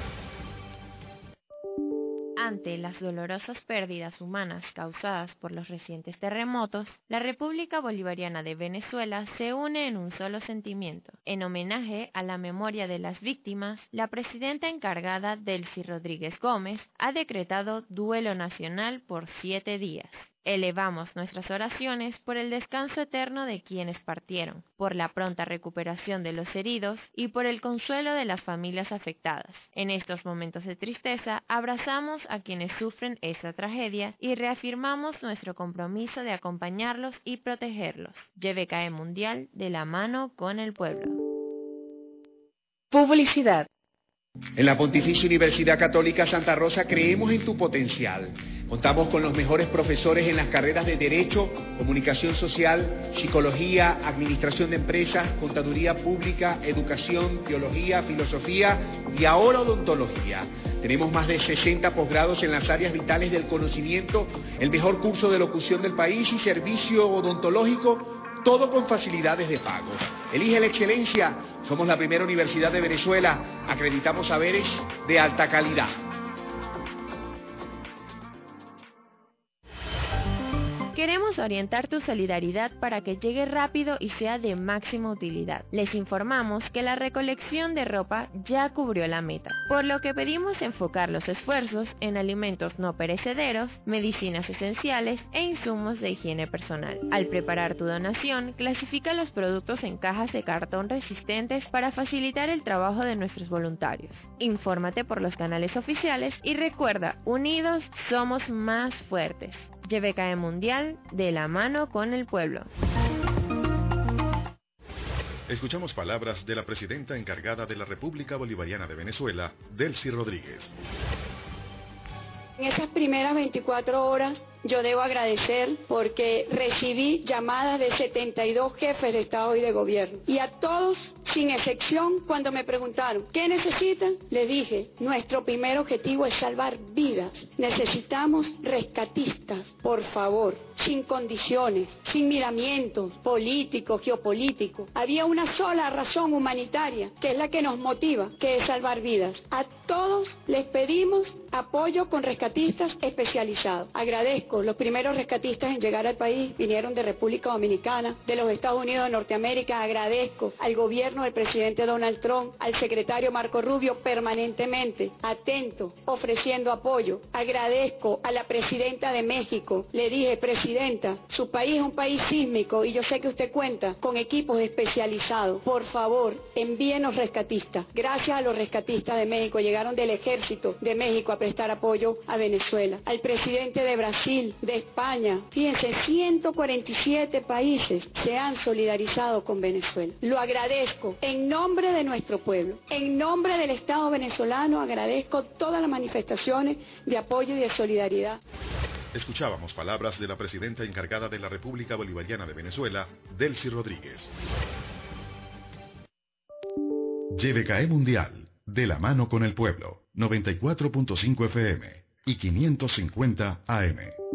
Ante las dolorosas pérdidas humanas causadas por los recientes terremotos, la República Bolivariana de Venezuela se une en un solo sentimiento. En homenaje a la memoria de las víctimas, la presidenta encargada, Delcy Rodríguez Gómez, ha decretado duelo nacional por siete días. Elevamos nuestras oraciones por el descanso eterno de quienes partieron, por la pronta recuperación de los heridos y por el consuelo de las familias afectadas. En estos momentos de tristeza, abrazamos a quienes sufren esta tragedia y reafirmamos nuestro compromiso de acompañarlos y protegerlos. J V K E Mundial, de la mano con el pueblo. Publicidad. En la Pontificia Universidad Católica Santa Rosa creemos en tu potencial. Contamos con los mejores profesores en las carreras de Derecho, Comunicación Social, Psicología, Administración de Empresas, Contaduría Pública, Educación, Teología, Filosofía y ahora Odontología. Tenemos más de sesenta posgrados en las áreas vitales del conocimiento, el mejor curso de locución del país y servicio odontológico, todo con facilidades de pago. Elige la excelencia. Somos la primera universidad de Venezuela. Acreditamos saberes de alta calidad. Queremos orientar tu solidaridad para que llegue rápido y sea de máxima utilidad. Les informamos que la recolección de ropa ya cubrió la meta, por lo que pedimos enfocar los esfuerzos en alimentos no perecederos, medicinas esenciales e insumos de higiene personal. Al preparar tu donación, clasifica los productos en cajas de cartón resistentes para facilitar el trabajo de nuestros voluntarios. Infórmate por los canales oficiales y recuerda, unidos somos más fuertes. J V K E Mundial, de la mano con el pueblo. Escuchamos palabras de la presidenta encargada de la República Bolivariana de Venezuela, Delcy Rodríguez. En esas primeras veinticuatro horas yo debo agradecer porque recibí llamadas de setenta y dos jefes de Estado y de Gobierno. Y a todos, sin excepción, cuando me preguntaron, ¿qué necesitan? Les dije, nuestro primer objetivo es salvar vidas. Necesitamos rescatistas, por favor, sin condiciones, sin miramientos políticos, geopolíticos. Había una sola razón humanitaria, que es la que nos motiva, que es salvar vidas. A todos les pedimos apoyo con rescatistas especializados. Agradezco agradezco, los primeros rescatistas en llegar al país vinieron de República Dominicana, de los Estados Unidos de Norteamérica. Agradezco al gobierno del presidente Donald Trump, al secretario Marco Rubio, permanentemente atento, ofreciendo apoyo. Agradezco a la presidenta de México. Le dije, presidenta, su país es un país sísmico y yo sé que usted cuenta con equipos especializados. Por favor, envíenos rescatistas. Gracias a los rescatistas de México, llegaron del ejército de México a prestar apoyo a Venezuela. Al presidente de Brasil, de España, fíjense, ciento cuarenta y siete países se han solidarizado con Venezuela. Lo agradezco en nombre de nuestro pueblo, en nombre del Estado venezolano. Agradezco todas las manifestaciones de apoyo y de solidaridad. Escuchábamos palabras de la presidenta encargada de la República Bolivariana de Venezuela, Delcy Rodríguez. Y V K E Mundial, de la mano con el pueblo, noventa y cuatro punto cinco F M y quinientos cincuenta A M.